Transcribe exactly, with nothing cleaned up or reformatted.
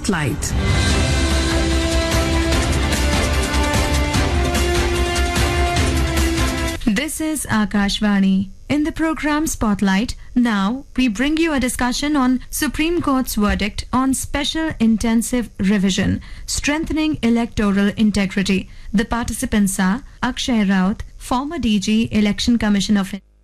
Spotlight. This is Akashvani. In the program Spotlight, now we bring you a discussion on Supreme Court's verdict on Special Intensive Revision, Strengthening Electoral Integrity. The participants are Akshay Raut, former D G, Election Commission of India.